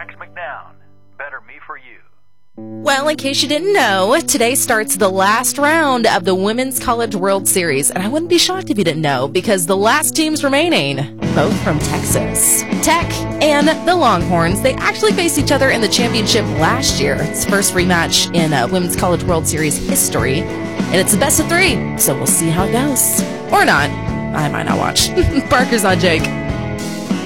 Max McNown. Better me for you. Well, in case you didn't know, today starts the last round of the Women's College World Series. And I wouldn't be shocked if you didn't know, because the last teams remaining, both from Texas. Tech and the Longhorns, they actually faced each other in the championship last year. It's the first rematch in Women's College World Series history. And it's the best of 3, so we'll see how it goes. Or not. I might not watch. Parker's on Jake.